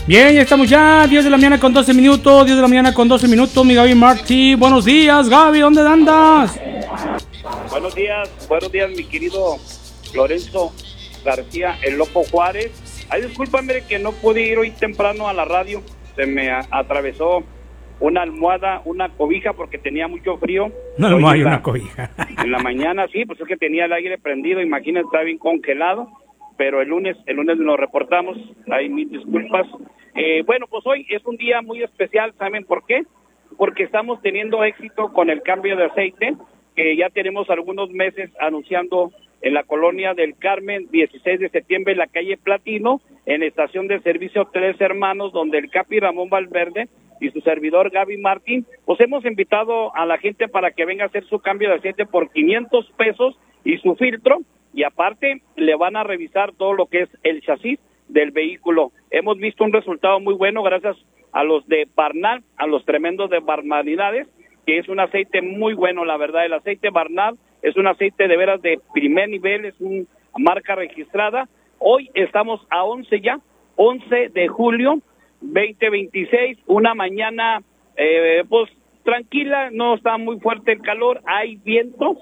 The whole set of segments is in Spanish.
Bien, ya estamos ya, 10 de la mañana con 12 minutos, 10 de la mañana con 12 minutos, mi Gaby Martí. Buenos días, Gaby, ¿dónde andas? Buenos días, mi querido Lorenzo García, el Loco Juárez. Ay, discúlpame que no pude ir hoy temprano a la radio, se me atravesó una almohada, una cobija porque tenía mucho frío. Una almohada y una cobija. En la mañana sí, pues es que tenía el aire prendido, imagínate, estaba bien congelado, pero el lunes nos reportamos, ahí mis disculpas. Bueno, pues hoy es un día muy especial, ¿saben por qué? Porque estamos teniendo éxito con el cambio de aceite, que ya tenemos algunos meses anunciando en la colonia del Carmen, 16 de septiembre, en la calle Platino, en estación de servicio Tres Hermanos, donde el Capi Ramón Valverde y su servidor Gaby Martín, pues hemos invitado a la gente para que venga a hacer su cambio de aceite por 500 pesos y su filtro, y aparte le van a revisar todo lo que es el chasis del vehículo. Hemos visto un resultado muy bueno gracias a los de Barnal, a los tremendos de Barnalidades, que es un aceite muy bueno, la verdad. El aceite Barnal es un aceite de veras de primer nivel, es una marca registrada. Hoy estamos a 11 de julio 2026, una mañana pues tranquila, no está muy fuerte el calor, hay viento,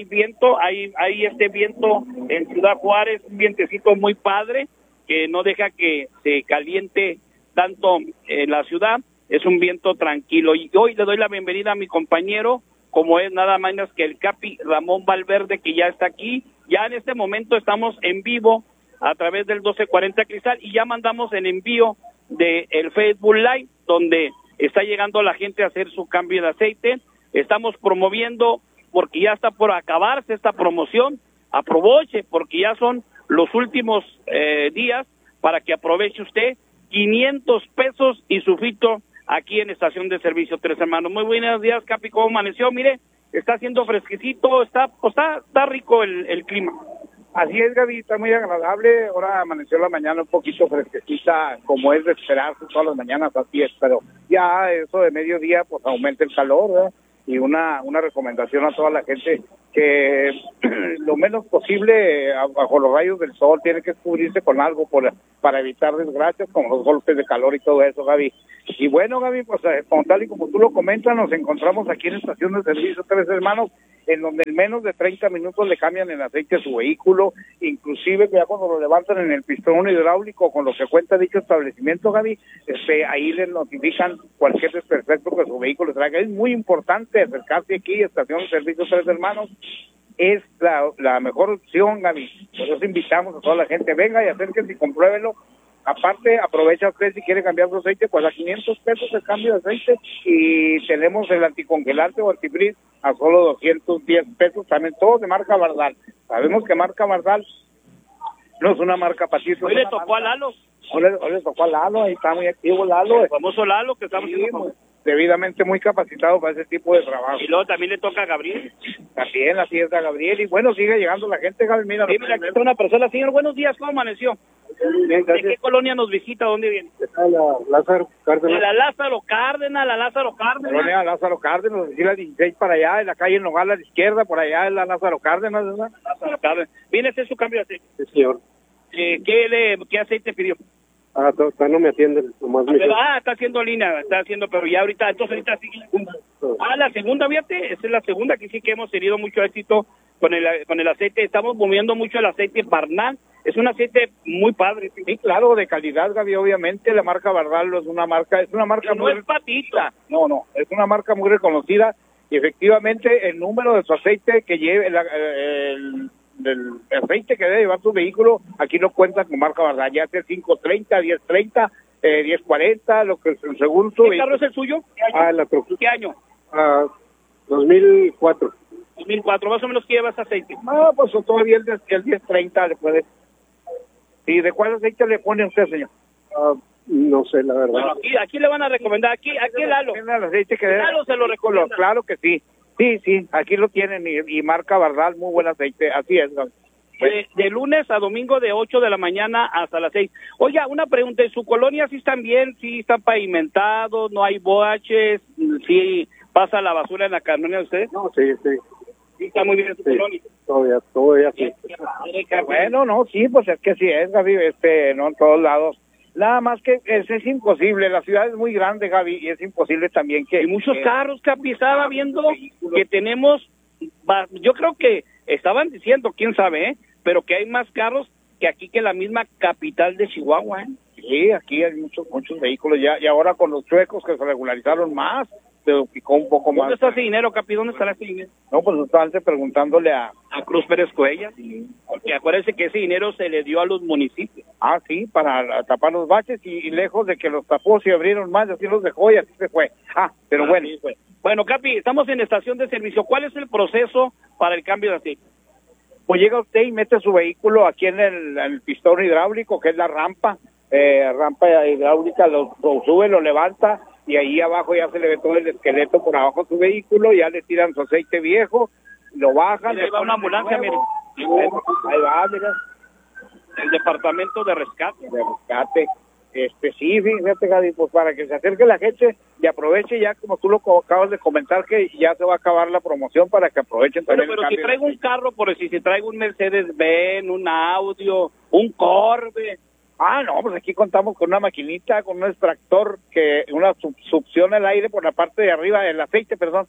hay este viento en Ciudad Juárez, un vientecito muy padre que no deja que se caliente tanto en la ciudad, es un viento tranquilo. Y hoy le doy la bienvenida a mi compañero, como es nada menos que el Capi Ramón Valverde, que ya está aquí. Ya en este momento estamos en vivo a través del 1240 Cristal y ya mandamos el envío de el Facebook Live, donde está llegando la gente a hacer su cambio de aceite. Estamos promoviendo, porque ya está por acabarse esta promoción, aproveche, porque ya son los últimos días para que aproveche usted 500 pesos y su filtro aquí en Estación de Servicio Tres Hermanos. Muy buenos días, Capi, ¿cómo amaneció? Mire, está haciendo fresquecito, está rico el clima. Así es, Gaby, está muy agradable. Ahora amaneció la mañana un poquito fresquecita, como es de esperarse todas las mañanas, así es, pero ya eso de mediodía pues aumenta el calor, ¿verdad? Y una recomendación a toda la gente que lo menos posible bajo los rayos del sol tiene que cubrirse con algo para evitar desgracias como los golpes de calor y todo eso, Gaby. Y bueno, Gaby, pues como tal y como tú lo comentas, nos encontramos aquí en Estación de Servicio Tres Hermanos, en donde en menos de 30 minutos le cambian el aceite a su vehículo, inclusive ya cuando lo levantan en el pistón hidráulico con lo que cuenta dicho establecimiento, Gaby, ahí le notifican cualquier desperfecto que su vehículo traiga. Es muy importante acercarse aquí a Estación de Servicio Tres Hermanos, es la mejor opción, Gaby. Por eso invitamos a toda la gente, venga y acérquense y compruébelo. Aparte, aprovecha usted si quiere cambiar su aceite, pues a 500 pesos el cambio de aceite, y tenemos el anticongelante o antifreeze a solo 210 pesos, también todos de marca Bardal. Sabemos que marca Bardal no es una marca patito. Hoy le tocó a Lalo. Hoy le tocó a Lalo, ahí está muy activo Lalo. El famoso Lalo que estamos haciendo. Debidamente muy capacitado para ese tipo de trabajo. Y luego también le toca a Gabriel. También, así es a Gabriel. Y bueno, sigue llegando la gente, Gabriel. Mira, sí, mira, aquí está una persona. Señor, buenos días, ¿cómo amaneció? Bien, ¿de qué colonia nos visita? ¿Dónde viene? La Lázaro Cárdenas. De la Lázaro Cárdenas. Colonia Lázaro Cárdenas, decir la 16 para allá, en la calle Nogal a la izquierda, por allá es la Lázaro Cárdenas, ¿verdad? Lázaro Cárdenas. ¿Viene a hacer su cambio de aceite? Sí, señor. ¿Qué aceite pidió? No me atienden, nomás me... está haciendo línea, pero ya ahorita sigue la segunda. La segunda, fíjate, esa es la segunda, que sí que hemos tenido mucho éxito con el aceite. Estamos moviendo mucho el aceite Barnal, es un aceite muy padre. Sí, claro, de calidad, Gaby, obviamente. La marca Bardal es una marca no muy... es patita. No, es una marca muy reconocida, y efectivamente el número de su aceite que lleve, del aceite que debe llevar tu vehículo, aquí no cuenta con marca Bardal, ya sea 530, 1030, 1040, lo que según su... ¿Qué carro es el suyo? ¿Qué año? 2004. 2004, más o menos, ¿qué lleva ese aceite? No, pues todavía el 1030 le puede... ¿Y de cuál aceite le pone usted, señor? No sé, la verdad. Bueno, aquí le van a recomendar, aquí Lalo. El aceite que Lalo se lo recomienda. Claro que sí. Sí, aquí lo tienen, y marca Bardal, muy buen aceite, así es. De lunes a domingo de 8 de la mañana hasta las 6. Oiga, una pregunta, ¿en su colonia sí están bien? ¿Sí están pavimentados? ¿No hay boaches? ¿Sí pasa la basura en la colonia de ustedes? No, sí. Sí está muy bien en su colonia. Todavía sí. Bueno, no, sí, pues es que sí es, Gaby, no en todos lados. Nada más que es imposible, la ciudad es muy grande, Gaby, y es imposible también que... Hay muchos carros, Capi, estaba viendo que tenemos, yo creo que estaban diciendo, quién sabe, pero que hay más carros que aquí que la misma capital de Chihuahua, ¿eh? Sí, aquí hay muchos vehículos ya, y ahora con los chuecos que se regularizaron más, se duplicó un poco más. ¿Dónde está ese dinero, Capi? ¿Dónde está ese dinero? No, pues estaba antes preguntándole a Cruz Pérez Cuellar, porque acuérdense que ese dinero se le dio a los municipios. Ah, sí, para tapar los baches y lejos de que los tapó se abrieron más, así los dejó y así se fue. Pero bueno. Bueno, Capi, estamos en estación de servicio. ¿Cuál es el proceso para el cambio de aceite? Pues llega usted y mete su vehículo aquí en el pistón hidráulico, que es la rampa hidráulica, lo sube, lo levanta y ahí abajo ya se le ve todo el esqueleto por abajo de su vehículo, ya le tiran su aceite viejo, lo bajan. Ahí va una ambulancia, mire. Ahí va, mira. El departamento de rescate. Sí, fíjate, Gaby, pues para que se acerque la gente y aproveche ya, como tú lo acabas de comentar, que ya se va a acabar la promoción para que aprovechen también. Pero si traigo un carro, por decir, si traigo un Mercedes-Benz, un Audio, un Corvette. No, pues aquí contamos con una maquinita, con un extractor, una succiona el aire por la parte de arriba, el aceite, perdón,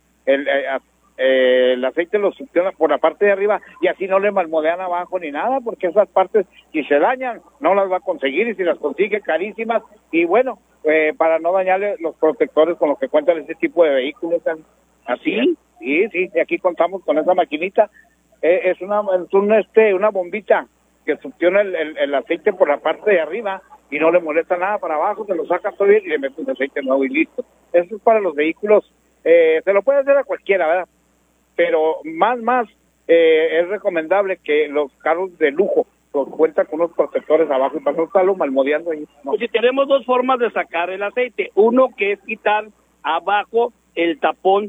el aceite lo succiona por la parte de arriba y así no le malmodean abajo ni nada, porque esas partes, si se dañan, no las va a conseguir, y si las consigue, carísimas. Y bueno, para no dañarle los protectores con los que cuentan ese tipo de vehículos. Así, sí, y aquí contamos con esa maquinita. Es una bombita que succiona el aceite por la parte de arriba y no le molesta nada para abajo, se lo saca todo bien y le mete un aceite nuevo y listo. Eso es para los vehículos, se lo puede hacer a cualquiera, ¿verdad? Pero más es recomendable que los carros de lujo los cuentan con unos protectores abajo y para no estarlo malmodeando ahí. No. Pues si tenemos dos formas de sacar el aceite, uno que es quitar abajo el tapón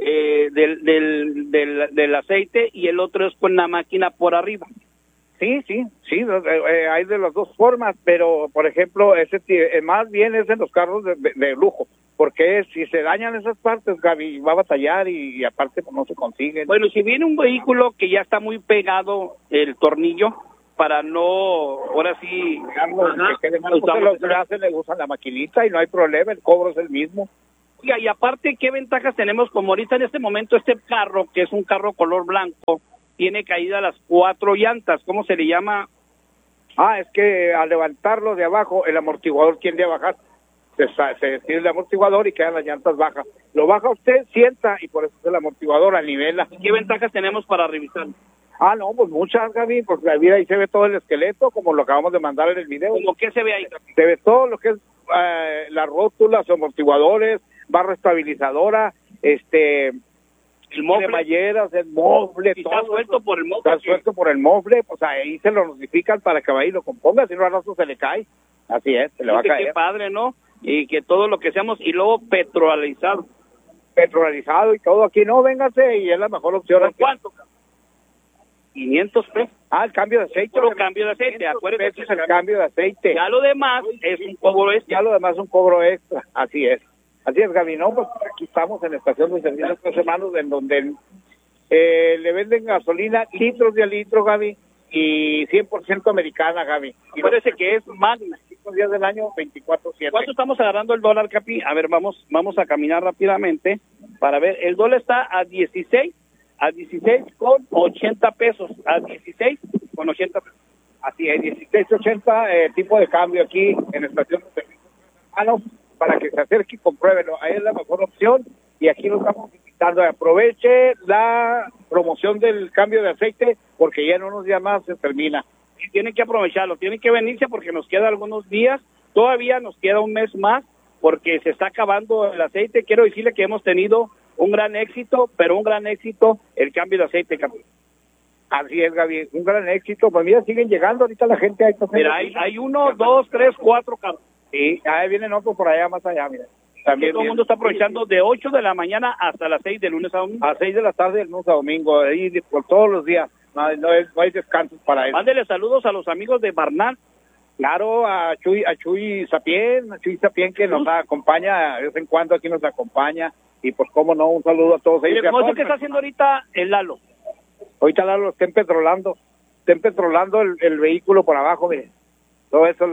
del aceite y el otro es con la máquina por arriba. Sí, hay de las dos formas, pero por ejemplo, más bien es en los carros de lujo, porque si se dañan esas partes, Gaby, va a batallar y aparte pues, no se consiguen. Bueno, si viene un vehículo que ya está muy pegado el tornillo, para no, ahora sí, le usan la maquinita y no hay problema, el cobro es el mismo. Oiga, y aparte, ¿qué ventajas tenemos? Como ahorita en este momento este carro, que es un carro color blanco, tiene caída las 4 llantas, ¿cómo se le llama? Es que al levantarlo de abajo, el amortiguador tiende a bajar, se tiene el amortiguador y quedan las llantas bajas. Lo baja usted, sienta, y por eso es el amortiguador, nivela. ¿Qué ventajas tenemos para revisar? No, pues muchas, Gaby, porque ahí se ve todo el esqueleto, como lo acabamos de mandar en el video. ¿Cómo qué se ve ahí? Se ve todo lo que es las rótulas, amortiguadores, barra estabilizadora, el mofle, malleras, el mofle, todo. Está suelto por el mofle. Está suelto por el mofle, pues ahí se lo notifican para que vaya y lo componga, si no al rato se le cae. Así es, se le va a caer. Qué padre, ¿no? Y que todo lo que seamos, y luego petrolizado y todo aquí, no, véngase, y es la mejor opción. ¿Por cuánto? 500 pesos. El cambio de aceite. Puro cambio de aceite, acuérdense. Es el cambio de aceite. Ya lo demás es un cobro extra. Ya lo demás es un cobro extra, así es, Gaby, ¿no? Pues aquí estamos en la estación de servicio 3 semanas, en donde le venden gasolina litros de a litro, Gaby, y 100% americana, Gaby. Y parece que es Magna. 5 días del año, 24/7. ¿Cuánto estamos agarrando el dólar, Capi? A ver, vamos a caminar rápidamente para ver. El dólar está a 16 con 80 pesos. A 16 con 80 pesos. Así es, 16.80 tipo de cambio aquí en la estación de servicio. Para que se acerque y compruébelo, ahí es la mejor opción y aquí lo estamos invitando. Aproveche la promoción del cambio de aceite porque ya en unos días más se termina. Y tienen que aprovecharlo, tienen que venirse porque nos queda algunos días, todavía nos queda un mes más porque se está acabando el aceite. Quiero decirle que hemos tenido un gran éxito, pero un gran éxito el cambio de aceite, Capi. Así es, Gaby, un gran éxito. Pues mira, siguen llegando ahorita la gente. Mira, hay 1, 2, 3, 4 carros. Sí, ahí vienen otros por allá más allá, mira. También todo el mundo está aprovechando de 8 de la mañana hasta las 6 de lunes a domingo. A 6 de la tarde del lunes a domingo, ahí por todos los días. No hay descansos para eso. Mándele saludos a los amigos de Barnal. Claro, a Chuy Sapien, que nos acompaña, de vez en cuando aquí nos acompaña. Y pues cómo no, un saludo a todos ellos. Mire, ¿cómo es lo que está haciendo ahorita el Lalo? Ahorita Lalo está empetrolando el vehículo por abajo, mire. Todo eso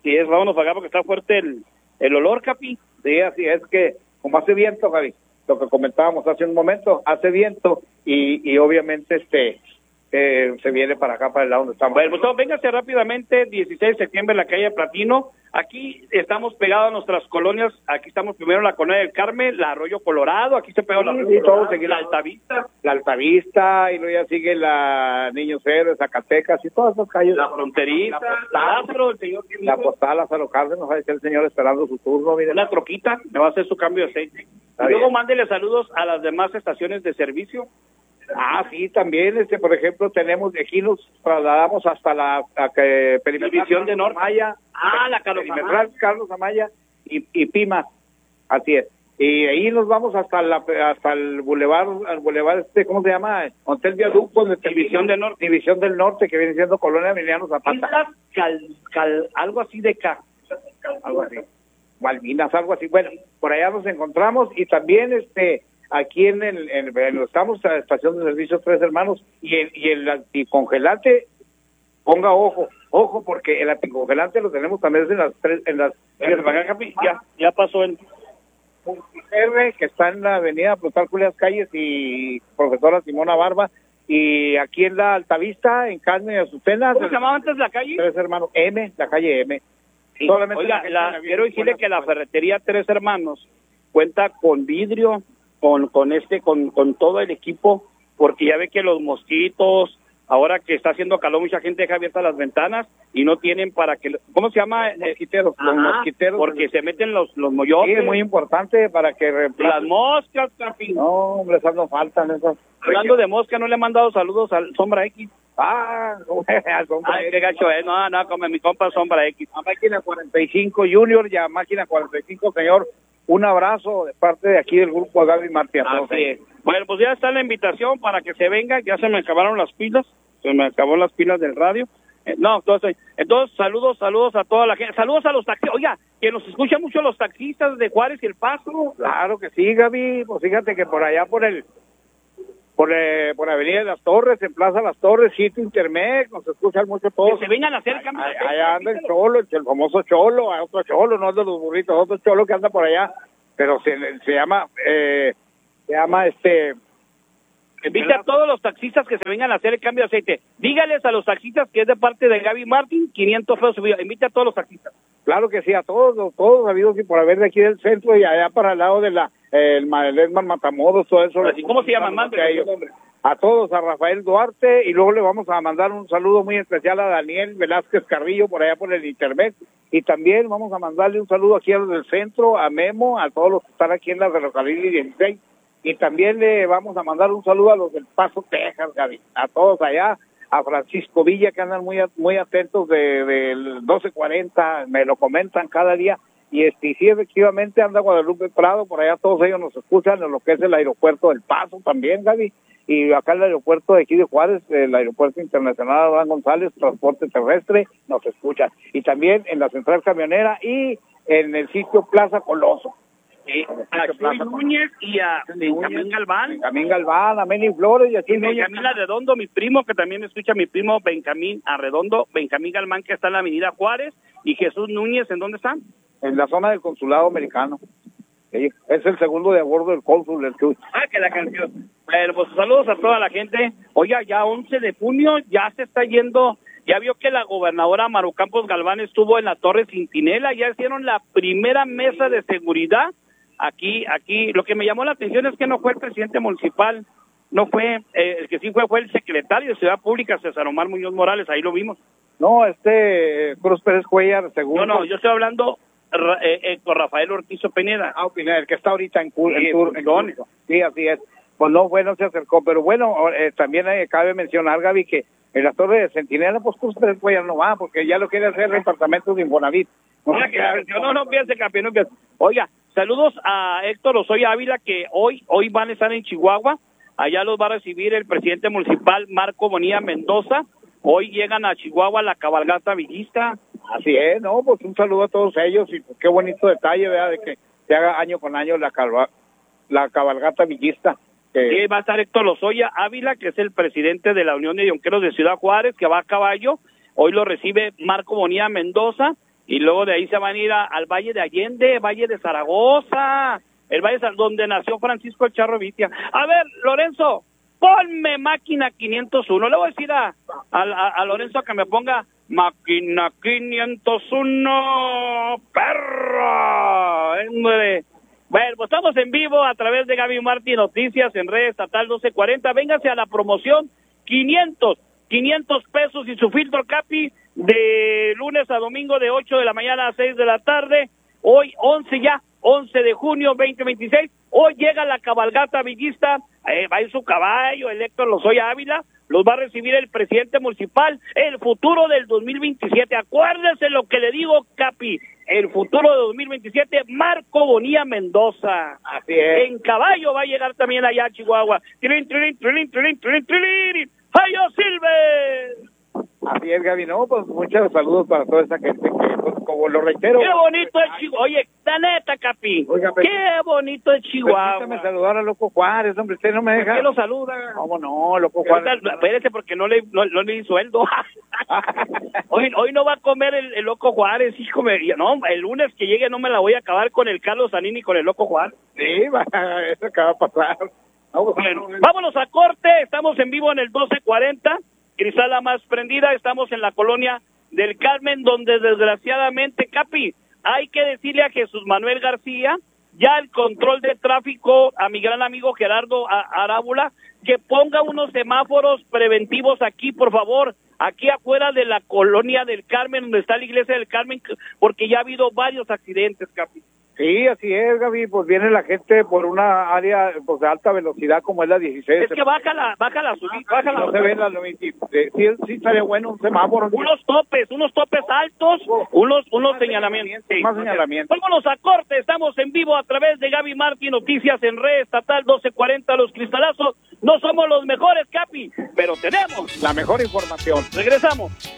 Sí, es, vámonos para acá porque está fuerte el olor, Capi. Sí, así es que, como hace viento, Javi, lo que comentábamos hace un momento, hace viento y obviamente se viene para acá, para el lado donde estamos. Bueno, pues véngase rápidamente, 16 de septiembre en la calle Platino. Aquí estamos pegados a nuestras colonias. Aquí estamos primero en la colonia del Carmen, la Arroyo Colorado. Aquí se pegó todo seguido. La Altavista. La Altavista, y luego ya sigue la Niños Héroes, Zacatecas y todas esas calles. La Fronteriza, Lázaro, el señor. La Postal, Lázaro Cárdenas, va a decir el señor esperando su turno. Mire. Una troquita, me va a hacer su cambio de aceite. Y luego mándele saludos a las demás estaciones de servicio. Ah, sí, también, por ejemplo, tenemos de aquí nos trasladamos hasta la División de Norte. Amaya, la Carlos Amaya y Pimas, así es. Y ahí nos vamos hasta el bulevar, ¿cómo se llama? Hotel Viaducto, División del Norte. División del Norte, que viene siendo Colonia Emiliano Zapata. Algo así de acá. Algo así. Malvinas, algo así. Bueno, por allá nos encontramos y también aquí estamos en la estación de servicio Tres Hermanos y el anticongelante, ponga ojo, porque el anticongelante lo tenemos también ya pasó el R, que está en la avenida Plutarco Elías Calles y Profesora Simona Barba, y aquí en la Altavista, en Carmen y Azucena. ¿Cómo se llamaba antes la calle? Tres Hermanos, la calle M. Sí. Oiga, quiero decirle que la ferretería Tres Hermanos cuenta con vidrio, con todo el equipo, porque ya ve que los mosquitos, ahora que está haciendo calor, mucha gente deja abiertas las ventanas y no tienen para que, ¿cómo se llama? Mosquiteros. Los mosquiteros. Porque se meten los moyotes. Sí, es muy importante para que las moscas, Capi. No, hombre, esas no faltan, esas. Hablando de mosca, ¿no le he mandado saludos al Sombra X? Al Sombra X. Qué gacho es, no, como mi compa Sombra X. A Máquina 45 Junior y a Máquina 45, señor. Un abrazo de parte de aquí del grupo Gaby Martí. Así es. Bueno, pues ya está la invitación para que se venga. Ya se me acabaron las pilas. Se me acabó las pilas del radio. Entonces, saludos a toda la gente. Saludos a los taxistas. Oiga, que nos escuchan mucho los taxistas de Juárez y El Paso. Claro que sí, Gaby. Pues fíjate que por allá por Avenida de las Torres, en Plaza Las Torres, sitio Intermec, nos escuchan mucho todos. Que se vengan a hacer cambios. Allá anda el Cholo, el famoso Cholo, otro Cholo, no es de los burritos, otro Cholo que anda por allá, pero se llama Invite a todos los taxistas que se vengan a hacer el cambio de aceite. Dígales a los taxistas que es de parte de Gaby Martín, 500 pesos subido. Invite a todos los taxistas. Claro que sí, a todos habidos y por haber de aquí del centro y allá para el lado de el Esman Matamoros, todo eso. ¿Cómo se llama? A todos, a Rafael Duarte, y luego le vamos a mandar un saludo muy especial a Daniel Velázquez Carrillo por allá por el Internet, y también vamos a mandarle un saludo aquí a los del centro, a Memo, a todos los que están aquí en la ferrocarril 16, y también le vamos a mandar un saludo a los del Paso, Texas, Gaby, a todos allá, a Francisco Villa, que andan muy atentos del 1240, me lo comentan cada día, y sí, efectivamente anda Guadalupe Prado, por allá todos ellos nos escuchan en lo que es el aeropuerto del Paso también, Gaby, y acá el aeropuerto de aquí de Juárez, el aeropuerto internacional Adán González, transporte terrestre, nos escuchan, y también en la central camionera y en el sitio Plaza Coloso. A Chuy Núñez y a Benjamín Galván, a Meni Flores y a Chuy Núñez. Benjamín Arredondo, mi primo, que también escucha mi primo Benjamín Arredondo, Benjamín Galván, que está en la avenida Juárez, y Jesús Núñez, ¿en dónde están? En la zona del consulado americano. Es el segundo de a bordo del cónsul, el Chuy. Que la canción. Bueno, pues saludos a toda la gente. Oiga, ya 11 de junio, ya se está yendo. Ya vio que la gobernadora Maru Campos Galván estuvo en la Torre Centinela, ya hicieron la primera mesa de seguridad. Aquí, lo que me llamó la atención es que no fue el presidente municipal, no fue, el que sí fue el secretario de Ciudad Pública, César Omar Muñoz Morales, ahí lo vimos. No, Cruz Pérez Cuellar, según... No, yo estoy hablando con Rafael Ortiz Pineda. Pineda, el que está ahorita en Sí, así es. Pues no se acercó, pero bueno, también cabe mencionar, Gaby, que en la Torre de Centinela, pues Cruz Pérez Cuellar no va, porque ya lo quiere hacer el departamento de Infonavit. No piense, campeón, no piense. Oiga, saludos a Héctor Osoya Ávila, que hoy van a estar en Chihuahua. Allá los va a recibir el presidente municipal Marco Bonilla Mendoza. Hoy llegan a Chihuahua la cabalgata villista. Así es, no, pues un saludo a todos ellos y pues qué bonito detalle, ¿verdad? De que se haga año con año la cabalgata villista. Sí, va a estar Héctor Lozoya Ávila, que es el presidente de la Unión de Yonqueros de Ciudad Juárez, que va a caballo. Hoy lo recibe Marco Bonilla Mendoza, y luego de ahí se van a ir al Valle de Allende, Valle de Zaragoza, el Valle donde nació Francisco el Charro Vitia. A ver, Lorenzo, ponme máquina 501. Le voy a decir a Lorenzo que me ponga máquina 501, perro. Hombre. Bueno, pues estamos en vivo a través de Gaby Martí Noticias en Red Estatal 1240. Véngase a la promoción 500 pesos y su filtro Capi de lunes a domingo de 8 de la mañana a 6 de la tarde. Hoy 11 de junio 2026. Hoy llega la cabalgata villista, va a ir su caballo, el Héctor Lozoya Ávila, los va a recibir el presidente municipal, el futuro del 2027. Acuérdese lo que le digo, Capi, el futuro de 2027, Marco Bonilla Mendoza. Así es. En caballo va a llegar también allá a Chihuahua. ¡Trilín, trilín, trilín, trilín, trilín, trilín! ¡Jayo Silver! Así es, Gaby, no, pues muchos saludos para toda esa gente que, pues, como lo reitero. ¡Qué bonito es Chihuahua! Oye, la neta, Capi, oiga, ¡qué bonito es Chihuahua! Permítame saludar a Loco Juárez, hombre, usted no me deja. ¿Por qué lo saluda? ¿Cómo no, Loco Juárez? Espérese, porque no le di sueldo. Hoy no va a comer el Loco Juárez, hijo. No, el lunes que llegue no me la voy a acabar con el Carlos Zanini con el Loco Juárez. Sí, eso acaba de pasar. Bueno, vámonos a corte, estamos en vivo en el 1240, Crisala más prendida, estamos en la colonia del Carmen, donde desgraciadamente, Capi, hay que decirle a Jesús Manuel García, ya el control de tráfico, a mi gran amigo Gerardo Arábula, que ponga unos semáforos preventivos aquí, por favor, aquí afuera de la colonia del Carmen, donde está la iglesia del Carmen, porque ya ha habido varios accidentes, Capi. Sí, así es, Gaby, pues viene la gente por una área pues de alta velocidad como es la 16. Es que bájala, No se ve la 20. Sí estaría bueno un semáforo. Unos topes altos, unos señalamientos. Sí. Más señalamientos. Vámonos a corte, estamos en vivo a través de Gaby Martí Noticias en Red Estatal 1240 Los Cristalazos. No somos los mejores, Capi, pero tenemos la mejor información. Regresamos.